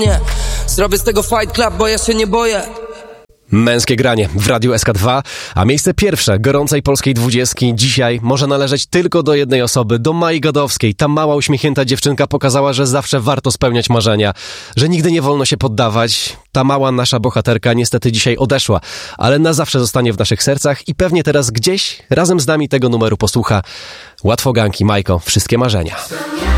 Nie, zrobię z tego Fight Club, bo ja się nie boję. Męskie granie w Radiu SK2, a miejsce pierwsze gorącej polskiej 20 dzisiaj może należeć tylko do jednej osoby, do Mai Godowskiej. Ta mała, uśmiechnięta dziewczynka pokazała, że zawsze warto spełniać marzenia, że nigdy nie wolno się poddawać. Ta mała nasza bohaterka niestety dzisiaj odeszła, ale na zawsze zostanie w naszych sercach i pewnie teraz gdzieś razem z nami tego numeru posłucha. Łatwoganki, Majko, wszystkie marzenia.